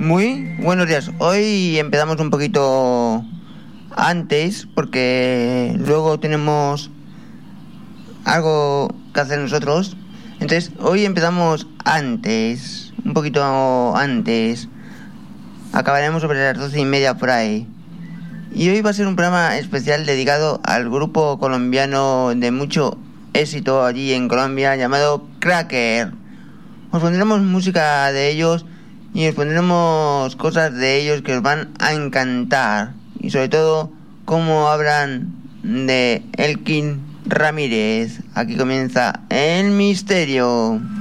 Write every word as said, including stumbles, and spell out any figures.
Muy buenos días. Hoy empezamos un poquito antes porque luego tenemos algo que hacer nosotros. Entonces hoy empezamos antes, un poquito antes. Acabaremos sobre las doce y media por ahí. Y hoy va a ser un programa especial dedicado al grupo colombiano de mucho éxito allí en Colombia llamado Cracker. Os pondremos música de ellos y os pondremos cosas de ellos que os van a encantar. Y sobre todo, cómo hablan de Elkin Ramírez. Aquí comienza El Misterio.